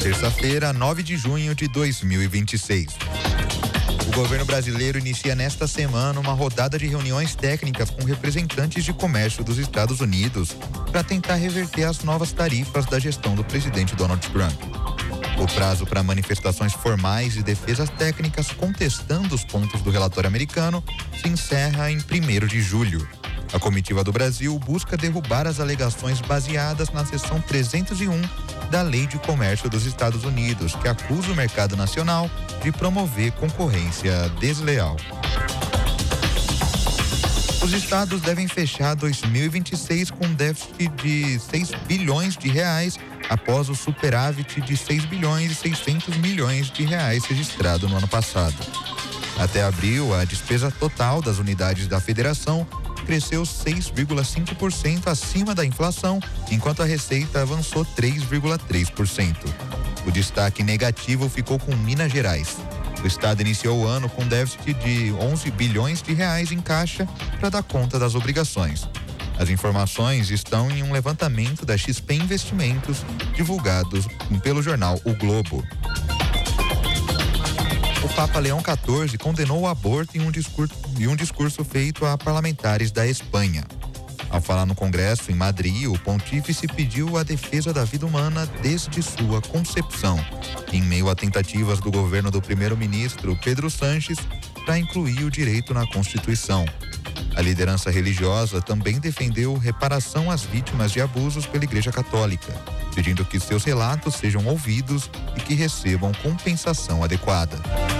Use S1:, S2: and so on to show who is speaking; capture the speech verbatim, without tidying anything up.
S1: Terça-feira, nove de junho de dois mil e vinte e seis. O governo brasileiro inicia nesta semana uma rodada de reuniões técnicas com representantes de comércio dos Estados Unidos para tentar reverter as novas tarifas da gestão do presidente Donald Trump. O prazo para manifestações formais e defesas técnicas contestando os pontos do relatório americano se encerra em primeiro de julho. A comitiva do Brasil busca derrubar as alegações baseadas na seção trezentos e um da Lei de Comércio dos Estados Unidos, que acusa o mercado nacional de promover concorrência desleal. Os estados devem fechar dois mil e vinte e seis com déficit de seis bilhões de reais após o superávit de seis bilhões e seiscentos milhões de reais registrado no ano passado. Até abril, a despesa total das unidades da federação cresceu seis vírgula cinco por cento acima da inflação, enquanto a receita avançou três vírgula três por cento. O destaque negativo ficou com Minas Gerais. O estado iniciou o ano com déficit de onze bilhões de reais em caixa para dar conta das obrigações. As informações estão em um levantamento da X P Investimentos, divulgados pelo jornal O Globo. O Papa Leão quatorze condenou o aborto em um discurso, em um discurso feito a parlamentares da Espanha. Ao falar no Congresso, em Madrid, o pontífice pediu a defesa da vida humana desde sua concepção, em meio a tentativas do governo do primeiro-ministro Pedro Sánchez para incluir o direito na Constituição. A liderança religiosa também defendeu reparação às vítimas de abusos pela Igreja Católica, pedindo que seus relatos sejam ouvidos e que recebam compensação adequada.